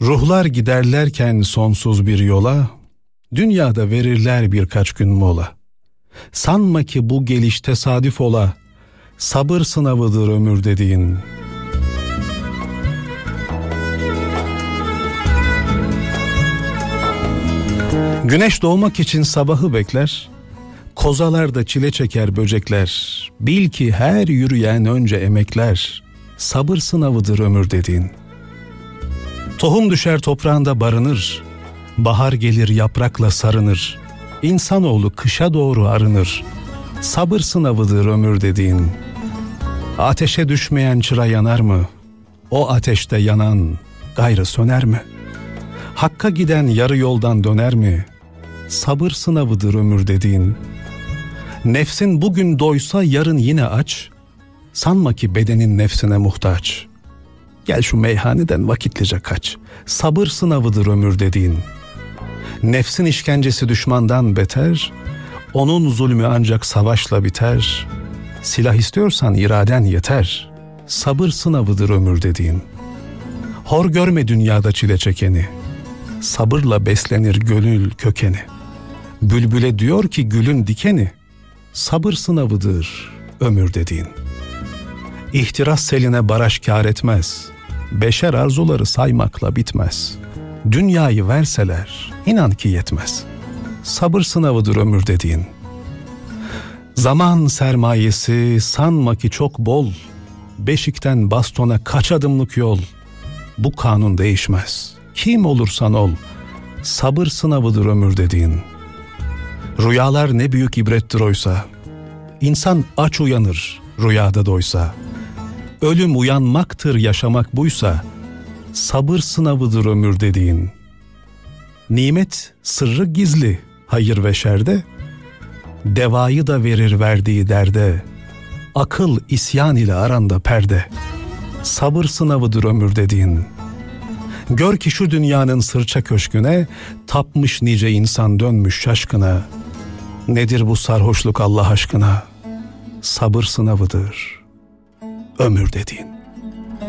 Ruhlar giderlerken sonsuz bir yola, dünyada verirler birkaç gün mola. Sanma ki bu geliş tesadüf ola, sabır sınavıdır ömür dediğin. Güneş doğmak için sabahı bekler, kozalarda çile çeker böcekler. Bil ki her yürüyen önce emekler, sabır sınavıdır ömür dediğin. Tohum düşer toprağında barınır, bahar gelir yaprakla sarınır. İnsanoğlu kışa doğru arınır, sabır sınavıdır ömür dediğin. Ateşe düşmeyen çıra yanar mı? O ateşte yanan gayrı söner mi? Hakka giden yarı yoldan döner mi? Sabır sınavıdır ömür dediğin. Nefsin bugün doysa yarın yine aç, sanma ki bedenin nefsine muhtaç. Gel şu meyhaneden vakitlice kaç, sabır sınavıdır ömür dediğin. Nefsin işkencesi düşmandan beter, onun zulmü ancak savaşla biter. Silah istiyorsan iraden yeter, sabır sınavıdır ömür dediğin. Hor görme dünyada çile çekeni, sabırla beslenir gönül kökeni. Bülbüle diyor ki gülün dikeni, sabır sınavıdır ömür dediğin. İhtiras seline baraj kâr etmez, beşer arzuları saymakla bitmez. Dünyayı verseler inan ki yetmez, sabır sınavıdır ömür dediğin. Zaman sermayesi sanma ki çok bol, beşikten bastona kaç adımlık yol. Bu kanun değişmez, kim olursan ol, sabır sınavıdır ömür dediğin. Rüyalar ne büyük ibrettir oysa, İnsan aç uyanır rüyada doysa. Ölüm uyanmaktır yaşamak buysa, sabır sınavıdır ömür dediğin. Nimet sırrı gizli hayır ve şerde, devayı da verir verdiği derde. Akıl isyan ile aranda perde, sabır sınavıdır ömür dediğin. Gör ki şu dünyanın sırça köşküne, tapmış nice insan dönmüş şaşkına. Nedir bu sarhoşluk Allah aşkına? Sabır sınavıdır ömür dediğin.